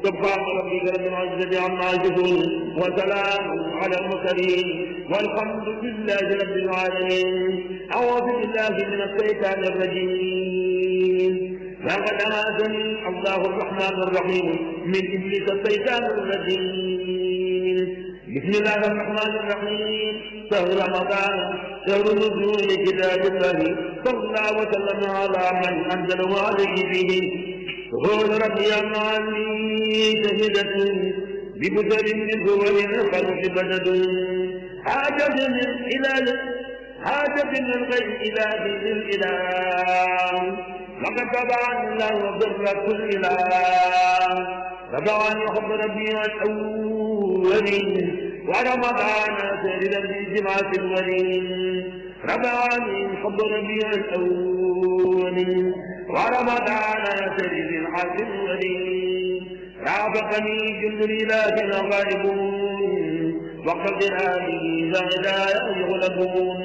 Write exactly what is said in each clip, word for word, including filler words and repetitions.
سبحان ربك رب العزة عما يصفون وسلام على المرسلين والحمد لله رب العالمين. أعوذ بالله من الشيطان الرجيم. لقد آتاني الله الرحمن الرحيم من إبليس الشيطان الرجيم. بسم الله الرحمن الرحيم. شهر رمضان شهر نزول كتاب الله صلى الله وسلم على من أنزله عليه فيه قول ربي عني شهدت ببدر من صور الخلق بدد حاجة من إله حاجة من غير إله الإله لقد طبعني الله ضر كل إله طبعني حب ربي الأولين ورمضان سيدا بجماعة الولين ربعني حب ربي الأولين ورمضان سيد العز الولين رافقني جند الإله الغالبون وقد آله زغدا يغلبون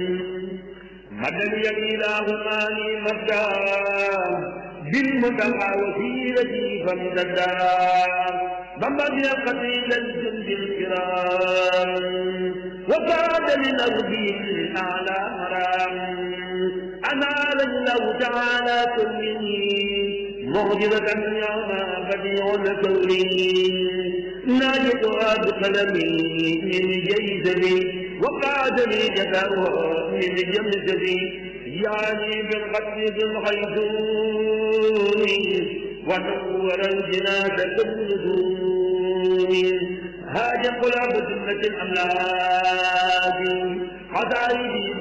مدني الإله مالي مدى بالمتقى وسيلتي فامتدى بمبني قتيل الجند الكرام وقاد لنربي الأعلى مرام أنال الله تعالى كله معجزة يوم بديع ثوري ناجتها بقلمي من جيزني وقاد لي جزاؤها من جمزتي يعني بالقتل بالخيزون ونور الجناس بالنزول هاج قلاب سنة الأملاك حدائدي